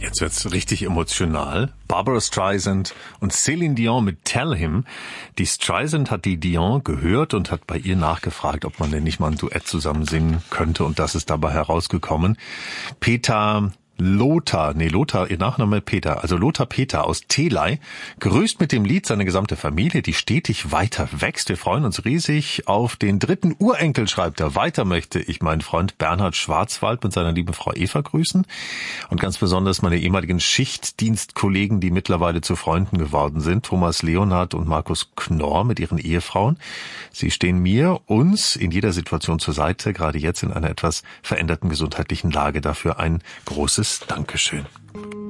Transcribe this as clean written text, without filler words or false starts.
Jetzt wird's richtig emotional. Barbra Streisand und Celine Dion mit Tell Him. Die Streisand hat die Dion gehört und hat bei ihr nachgefragt, ob man denn nicht mal ein Duett zusammen singen könnte, und das ist dabei herausgekommen. Lothar, ihr Nachname Peter, also Lothar Peter aus Telei, grüßt mit dem Lied seine gesamte Familie, die stetig weiter wächst. Wir freuen uns riesig auf den 3. Urenkel, schreibt er. Weiter möchte ich meinen Freund Bernhard Schwarzwald mit seiner lieben Frau Eva grüßen und ganz besonders meine ehemaligen Schichtdienstkollegen, die mittlerweile zu Freunden geworden sind, Thomas Leonhardt und Markus Knorr mit ihren Ehefrauen. Sie stehen uns in jeder Situation zur Seite, gerade jetzt in einer etwas veränderten gesundheitlichen Lage. Dafür ein großes Dankeschön.